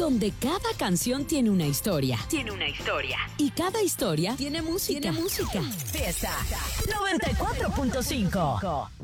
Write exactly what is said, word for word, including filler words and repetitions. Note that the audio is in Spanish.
donde cada canción tiene una historia. Tiene una historia. Y cada historia tiene música. Tiene música. Fiesta noventa y cuatro punto cinco.